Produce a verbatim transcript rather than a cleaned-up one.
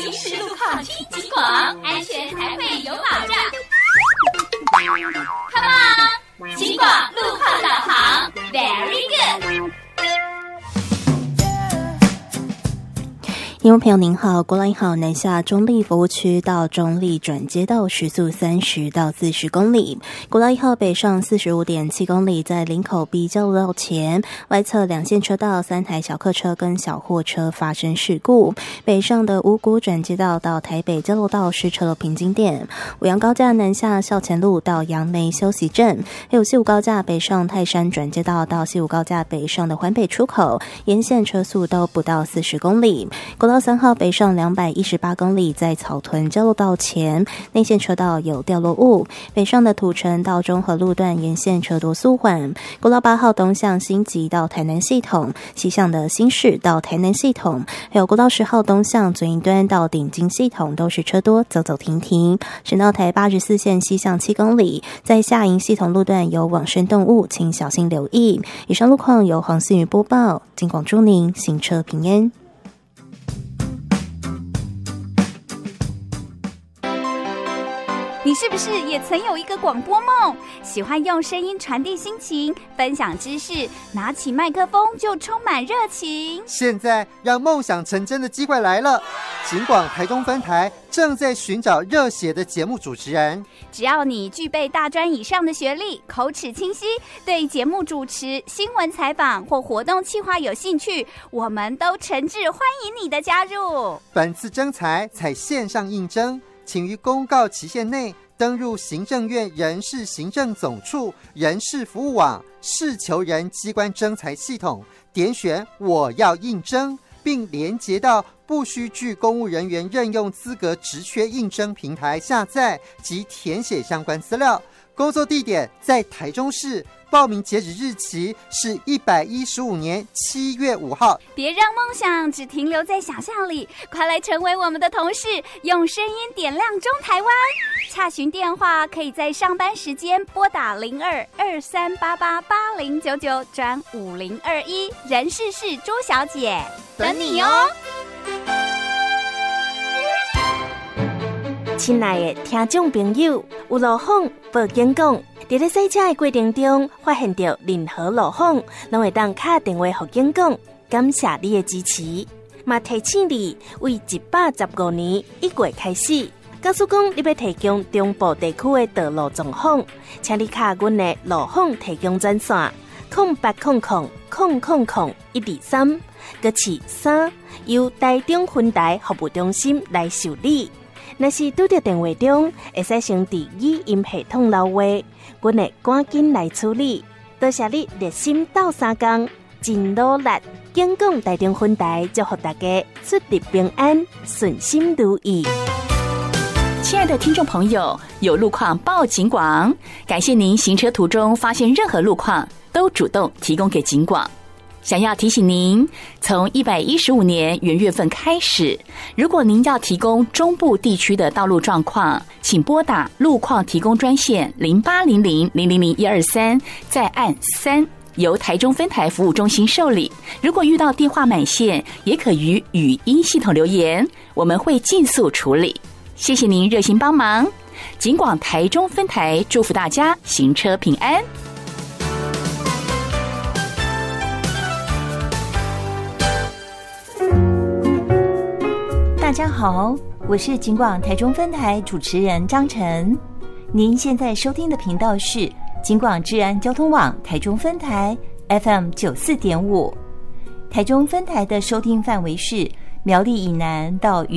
临时路况听警广，安全才会有保障。Come on， 警广路况导航 ，Very good。 听众朋友您好，国道一号南下中立服务区到中立转接道时速三十到四十公里，国道一号北上四十五点七公里，在林口 B 交流道前外侧两线车道三台小客车跟小货车发生事故，北上的五股转接道到台北交流道失车了平津店，五杨高架南下校前路到杨梅休息站，还有西武高架北上泰山转接道到西武高架北上的环北出口，沿线车速都不到四十公里。国道三号北上两百一十八公里，在草屯交流道前内线车道有掉落物，北上的土城到中和路段沿线车多速缓。国道八号东向新集到台南系统，西向的新市到台南系统，还有国道十号东向左营端到顶金系统都是车多，走走停停。省道台八十四线西向七公里，在下营系统路段有往生动物，请小心留意。以上路况由黄思雨播报，警广祝您行车平安。 你是不是也曾有一个广播梦？喜欢用声音传递心情，分享知识，拿起麦克风就充满热情。 现在让梦想成真的机会来了，警广台中分台正在寻找热血的节目主持人。 只要你具备大专以上的学历，口齿清晰，对节目主持、新闻采访或活动企划有兴趣，我们都诚挚欢迎你的加入。 本次征才采线上应征，请于公告期限内登入行政院人事行政总处人事服务网事求人机关征才系统，点选我要应征，并连结到不需具公务人员任用资格职缺应征平台下载及填写相关资料。工作地点在台中市，报名截止日期是一百一十五年七月五号。 别让梦想只停留在想象里，快来成为我们的同事，用声音点亮中台湾。洽询电话可以在上班时间拨打零二二三八八八零九九转五零二一，人事是朱小姐，等你哦。 亲爱的听众朋友，有路况报警讲，在咧赛车的过程中发现到任何路况，拢会当打电话给警讲，感谢你的支持。嘛提醒你，为一百十五年一月开始，假使讲你要提供中部地区的道路状况，请你卡阮的路况提供专线零八空空空空空一二三，搁是三，由台中分台服务中心来受理。若是拄到电话中，会使先伫语音系统留话，阮会赶紧来处理。多谢你热心斗相共，真努力。警广台中分台祝福大家出入平安，顺心如意。 亲爱的听众朋友，有路况报警广，感谢您行车途中发现任何路况，都主动提供给警广。想要提醒您，从一百一十五年元月份开始，如果您要提供中部地区的道路状况，请拨打路况提供专线零八零零零零零一二三，再按三，由台中分台服务中心受理。如果遇到电话满线，也可于语音系统留言，我们会尽速处理。谢谢您热心帮忙，警广台中分台祝福大家行车平安。 大家好，我是警广台中分台主持人张晨。您现在收听的频道是警广治安交通网台中分台 F M 九四点五，台中分台的收听范围是苗栗以南到